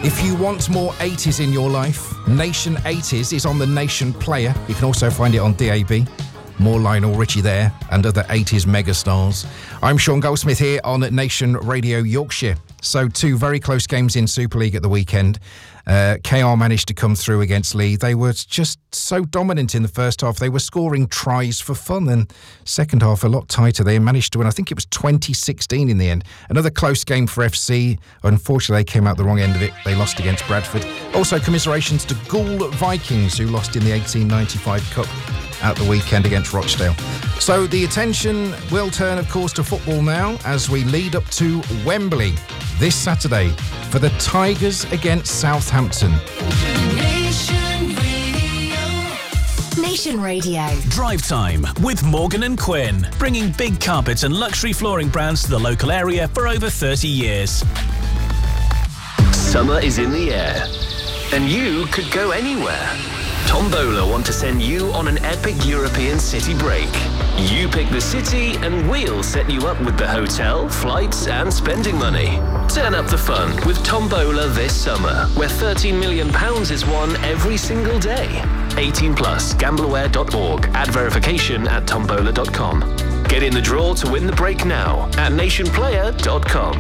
If you want more 80s in your life, Nation 80s is on the Nation Player. You can also find it on DAB. More Lionel Richie there and other 80s megastars. I'm Sean Goldsmith here on Nation Radio Yorkshire. So 2 very close games in Super League at the weekend. KR managed to come through against Lee. They were just so dominant in the first half. They were scoring tries for fun, and second half a lot tighter. They managed to win. I think it was 2016 in the end. Another close game for FC. Unfortunately, they came out the wrong end of it. They lost against Bradford. Also, commiserations to Goole Vikings, who lost in the 1895 Cup at the weekend against Rochdale. So the attention will turn, of course, to football now as we lead up to Wembley this Saturday for the Tigers against Southampton. Nation Radio. Drive Time with Morgan and Quinn, bringing big carpets and luxury flooring brands to the local area for over 30 years. Summer is in the air, and you could go anywhere. Tombola want to send you on an epic European city break. You pick the city and we'll set you up with the hotel, flights and spending money. Turn up the fun with Tombola this summer, where £13 million is won every single day. 18 plus, gambleaware.org. Add verification at tombola.com. Get in the draw to win the break now at nationplayer.com.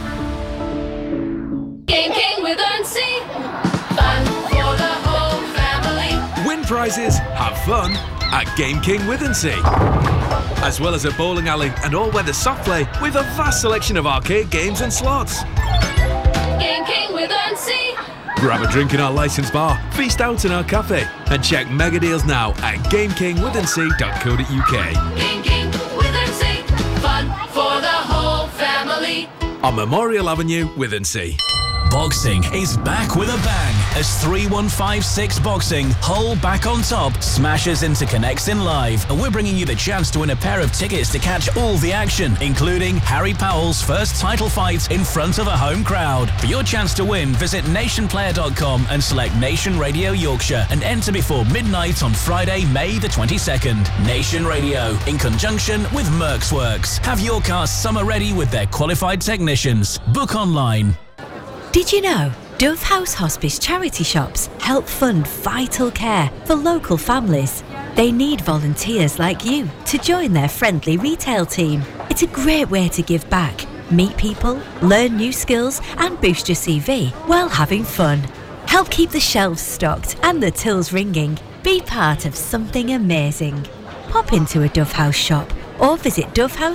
Game King with Earnsea. Fun for the whole family. Win prizes, have fun at Game King Withensea. As well as a bowling alley and all-weather soft play with a vast selection of arcade games and slots. Game King with Earnsea. Grab a drink in our licensed bar, feast out in our cafe, and check mega deals now at gamekingwithensea.co.uk. Game King with Earnsea. Fun for the whole family. On Memorial Avenue, Withensea. Boxing is back with a bang as 3156 Boxing, Hull back on top, smashes into Connects in Live. And we're bringing you the chance to win a pair of tickets to catch all the action, including Harry Powell's first title fight in front of a home crowd. For your chance to win, visit nationplayer.com and select Nation Radio Yorkshire and enter before midnight on Friday, May the 22nd. Nation Radio, in conjunction with Merck's Works. Have your car summer ready with their qualified technicians. Book online. Did you know Dove House Hospice charity shops help fund vital care for local families? They need volunteers like you to join their friendly retail team. It's a great way to give back, meet people, learn new skills and boost your CV while having fun. Help keep the shelves stocked and the tills ringing. Be part of something amazing. Pop into a Dove House shop or visit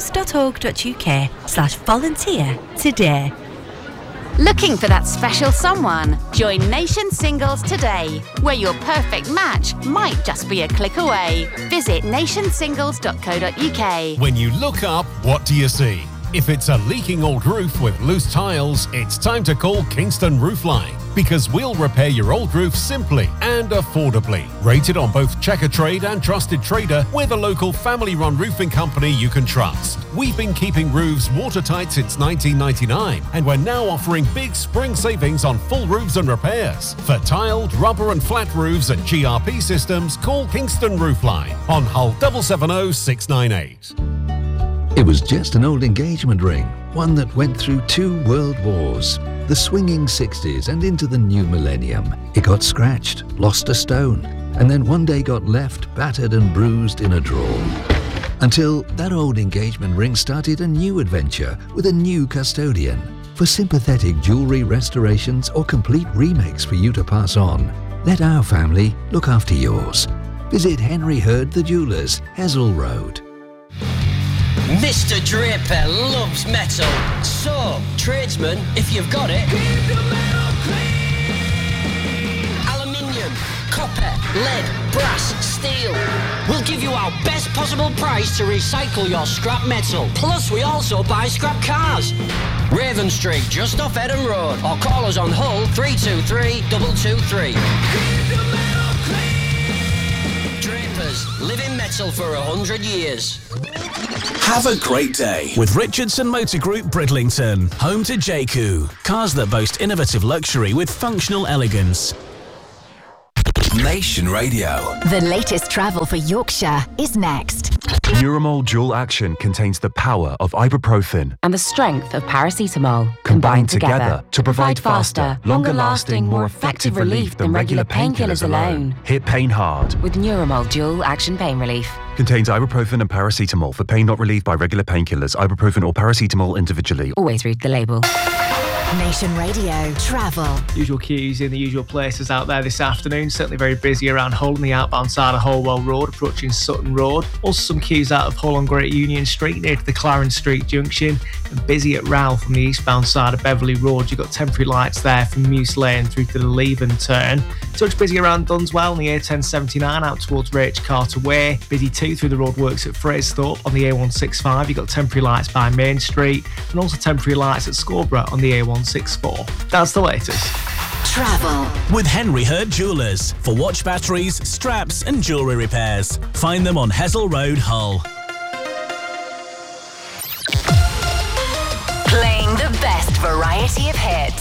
dovehouse.org.uk/volunteer today. Looking for that special someone? Join Nation Singles today, where your perfect match might just be a click away. Visit nationsingles.co.uk. When you look up, what do you see? If it's a leaking old roof with loose tiles, it's time to call Kingston Roofline, because we'll repair your old roof simply and affordably. Rated on both Checkatrade and Trusted Trader, we're the local family-run roofing company you can trust. We've been keeping roofs watertight since 1999, and we're now offering big spring savings on full roofs and repairs. For tiled, rubber and flat roofs and GRP systems, call Kingston Roofline on Hull 770 698. It was just an old engagement ring, one that went through 2 world wars. The swinging 60s and into the new millennium. It got scratched, lost a stone, and then one day got left battered and bruised in a drawer. Until that old engagement ring started a new adventure with a new custodian. For sympathetic jewellery restorations or complete remakes for you to pass on, let our family look after yours. Visit Henry Hurd the Jewellers, Hessel Road. Mr. Draper loves metal. So, tradesman, if you've got it, keep the metal clean. Aluminium, copper, lead, brass, steel. We'll give you our best possible price to recycle your scrap metal. Plus, we also buy scrap cars. Raven Street, just off Eden Road. Or call us on Hull 323 223. Keep the metal clean. Drapers, living metal for 100 years. Have a great day with Richardson Motor Group Bridlington, home to JQ. Cars that boast innovative luxury with functional elegance. Nation Radio. The latest travel for Yorkshire is next. Neuramol Dual Action contains the power of ibuprofen and the strength of paracetamol combined together to provide faster, longer-lasting, more effective relief than regular painkillers alone. Hit pain hard with Neuramol Dual Action Pain Relief. Contains ibuprofen and paracetamol for pain not relieved by regular painkillers. Ibuprofen or paracetamol individually. Always read the label. Nation Radio Travel. Usual queues in the usual places out there this afternoon. Certainly very busy around Hull on the outbound side of Holwell Road, approaching Sutton Road. Also some queues out of Hull on Great Union Street near to the Clarence Street Junction. And busy at Ralph on the eastbound side of Beverley Road. You've got temporary lights there from Mews Lane through to the Leven turn. Touch busy around Dunswell on the A1079 out towards Rach Carter Way. Busy too through the roadworks at Fraserthorpe on the A165. You've got temporary lights by Main Street and also temporary lights at Scarborough on the A164. That's the latest. Travel with Henry Hurd Jewellers for watch batteries, straps and jewellery repairs. Find them on Hessel Road, Hull. Playing the best variety of hits.